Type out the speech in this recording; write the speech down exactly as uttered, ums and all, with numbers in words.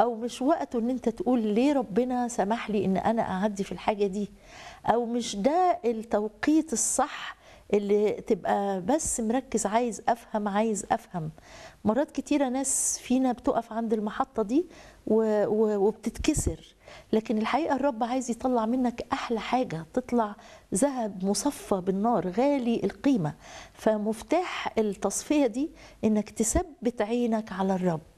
او مش وقته ان انت تقول ليه ربنا سمح لي ان انا اعدي في الحاجه دي، او مش ده التوقيت الصح اللي تبقى بس مركز عايز افهم عايز افهم. مرات كتيره ناس فينا بتقف عند المحطه دي و- و- وبتتكسر، لكن الحقيقه الرب عايز يطلع منك احلى حاجه، تطلع ذهب مصفى بالنار غالي القيمه. فمفتاح التصفيه دي انك تثبت عينك على الرب،